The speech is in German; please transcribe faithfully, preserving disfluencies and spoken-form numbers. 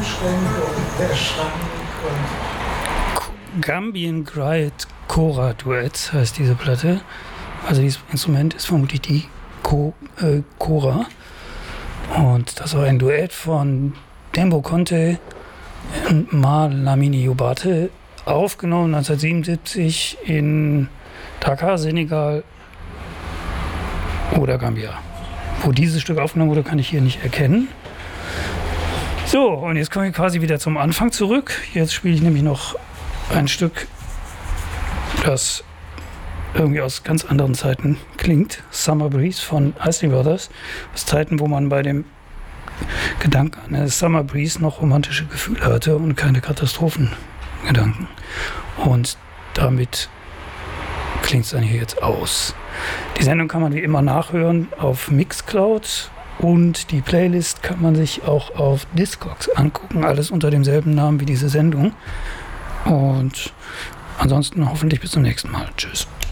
Kühlschränke und der Schrank und... Gambian Griot Cora Duets heißt diese Platte. Also dieses Instrument ist vermutlich die Co, äh, Cora. Und das war ein Duett von Dembo Conte und Mar Lamine Yobate, aufgenommen neunzehnhundertsiebenundsiebzig in Dakar, Senegal oder Gambia. Wo dieses Stück aufgenommen wurde, kann ich hier nicht erkennen. So, und jetzt komme ich quasi wieder zum Anfang zurück. Jetzt spiele ich nämlich noch ein Stück, das irgendwie aus ganz anderen Zeiten klingt. Summer Breeze von Isley Brothers. Aus Zeiten, wo man bei dem Gedanken an eine Summer Breeze noch romantische Gefühle hatte und keine Katastrophengedanken. Und damit klingt es dann hier jetzt aus. Die Sendung kann man wie immer nachhören auf Mixcloud und die Playlist kann man sich auch auf Discogs angucken. Alles unter demselben Namen wie diese Sendung. Und ansonsten hoffentlich bis zum nächsten Mal. Tschüss.